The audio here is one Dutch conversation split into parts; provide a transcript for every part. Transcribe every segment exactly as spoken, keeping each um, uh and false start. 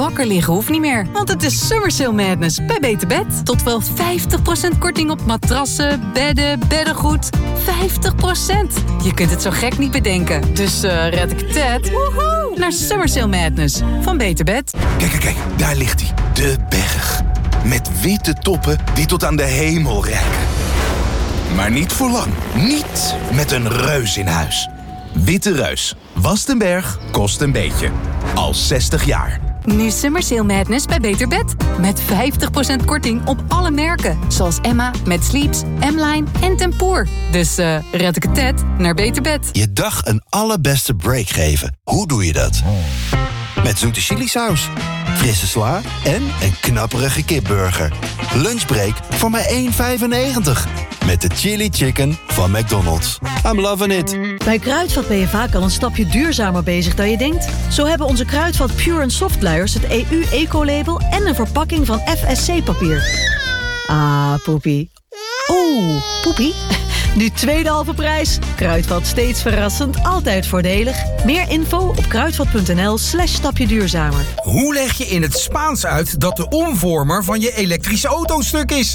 Wakker liggen hoeft niet meer, want het is Summer Sale Madness bij Beter Bed. Tot wel vijftig procent korting op matrassen, bedden, beddengoed. vijftig procent. Je kunt het zo gek niet bedenken. Dus uh, red ik het woehoe, naar Summer Sale Madness van Beter Bed. Kijk, kijk, kijk. Daar ligt hij. De berg. Met witte toppen die tot aan de hemel reiken. Maar niet voor lang. Niet met een reus in huis. Witte Reus. Wast een berg, kost een beetje. Al zestig jaar. Nu Summer Sale Madness bij Beter Bed. Met vijftig procent korting op alle merken. Zoals Emma, Met Sleeps, M-Line en Tempoor. Dus uh, red ik het tet naar Beter Bed. Je dag een allerbeste break geven. Hoe doe je dat? Met zoete chilisaus, frisse sla en een knapperige kipburger. Lunchbreak voor maar één vijfennegentig. Met de chili chicken van McDonald's. I'm loving it. Bij Kruidvat ben je vaak al een stapje duurzamer bezig dan je denkt. Zo hebben onze Kruidvat Pure en Soft luiers het E U-ecolabel en een verpakking van F S C-papier. Ah, poepie. Oeh, poepie. Nu tweede halve prijs. Kruidvat steeds verrassend, altijd voordelig. Meer info op kruidvat.nl slash stapje duurzamer. Hoe leg je in het Spaans uit dat de omvormer van je elektrische auto stuk is?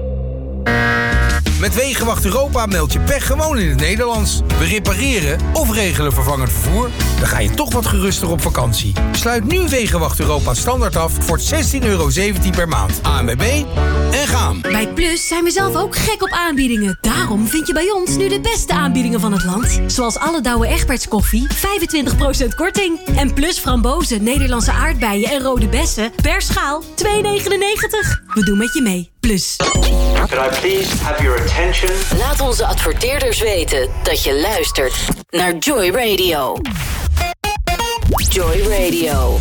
Met Wegenwacht Europa meld je pech gewoon in het Nederlands. We repareren of regelen vervangend vervoer. Dan ga je toch wat geruster op vakantie. Sluit nu Wegenwacht Europa standaard af voor zestien euro zeventien per maand. A N W B en gaan. Bij Plus zijn we zelf ook gek op aanbiedingen. Daarom vind je bij ons nu de beste aanbiedingen van het land. Zoals alle Douwe Egberts koffie, vijfentwintig procent korting. En Plus frambozen, Nederlandse aardbeien en rode bessen per schaal twee negenennegentig. We doen met je mee. Plus. Could I please have your attention? Laat onze adverteerders weten dat je luistert naar Joy Radio. Joy Radio.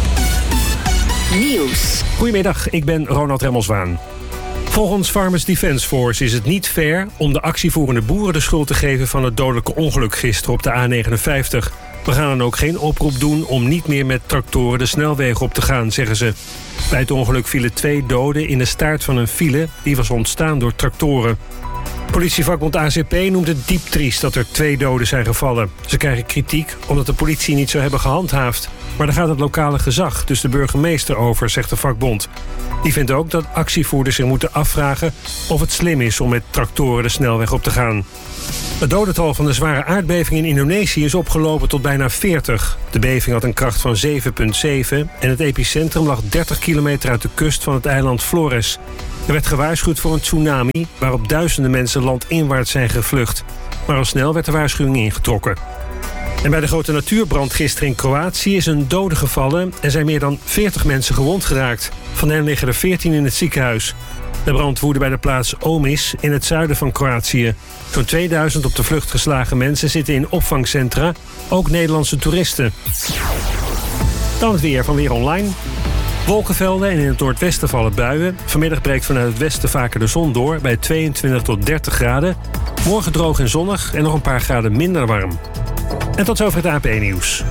Nieuws. Goedemiddag, ik ben Ronald Remmelswaan. Volgens Farmers Defence Force is het niet fair om de actievoerende boeren de schuld te geven van het dodelijke ongeluk gisteren op de A negenenvijftig. We gaan dan ook geen oproep doen om niet meer met tractoren de snelweg op te gaan, zeggen ze. Bij het ongeluk vielen twee doden in de staart van een file die was ontstaan door tractoren. Politievakbond A C P noemt het diep triest dat er twee doden zijn gevallen. Ze krijgen kritiek omdat de politie niet zou hebben gehandhaafd. Maar daar gaat het lokale gezag, dus de burgemeester, over, zegt de vakbond. Die vindt ook dat actievoerders zich moeten afvragen of het slim is om met tractoren de snelweg op te gaan. Het dodental van de zware aardbeving in Indonesië is opgelopen tot bijna veertig. De beving had een kracht van zeven komma zeven en het epicentrum lag dertig kilometer uit de kust van het eiland Flores. Er werd gewaarschuwd voor een tsunami waarop duizenden mensen landinwaarts zijn gevlucht. Maar al snel werd de waarschuwing ingetrokken. En bij de grote natuurbrand gisteren in Kroatië is een dode gevallen en zijn meer dan veertig mensen gewond geraakt. Van hen liggen er veertien in het ziekenhuis. De brand woedde bij de plaats Omis in het zuiden van Kroatië. Zo'n tweeduizend op de vlucht geslagen mensen zitten in opvangcentra, ook Nederlandse toeristen. Dan het weer van Weer Online. Wolkenvelden en in het noordwesten vallen buien. Vanmiddag breekt vanuit het westen vaker de zon door bij tweeëntwintig tot dertig graden. Morgen droog en zonnig en nog een paar graden minder warm. En tot zover het A P nieuws.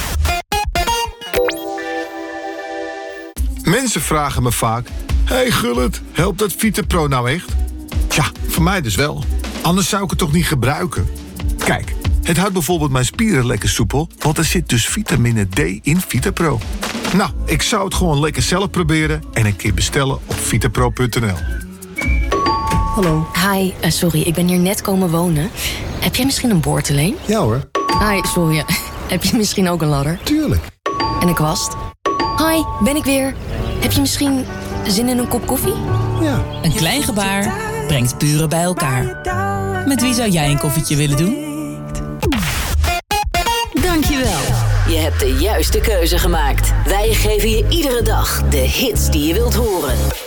Mensen vragen me vaak: hey Gullit, helpt dat VitaPro nou echt? Tja, voor mij dus wel. Anders zou ik het toch niet gebruiken? Kijk, het houdt bijvoorbeeld mijn spieren lekker soepel, want er zit dus vitamine D in VitaPro. Nou, ik zou het gewoon lekker zelf proberen en een keer bestellen op vitapro punt n l. Hallo. Hi, uh, sorry, ik ben hier net komen wonen. Heb jij misschien een boordeleen? Ja hoor. Hi, sorry. Heb je misschien ook een ladder? Tuurlijk. En een kwast? Hi, ben ik weer. Heb je misschien zin in een kop koffie? Ja. Een klein gebaar brengt buren bij elkaar. Met wie zou jij een koffietje willen doen? Dankjewel. Je hebt de juiste keuze gemaakt. Wij geven je iedere dag de hits die je wilt horen.